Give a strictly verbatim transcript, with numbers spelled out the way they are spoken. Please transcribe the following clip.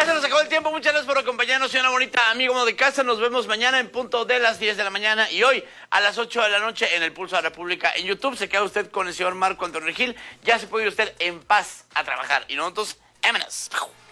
Ya se nos acabó el tiempo. Muchas gracias por acompañarnos. Soy una bonita amigo de casa. Nos vemos mañana en punto de las diez de la mañana y hoy a las ocho de la noche en el Pulso de la República en YouTube. Se queda usted con el señor Marco Antonio Gil. Ya se puede ir usted en paz a trabajar. Y nosotros, vámonos.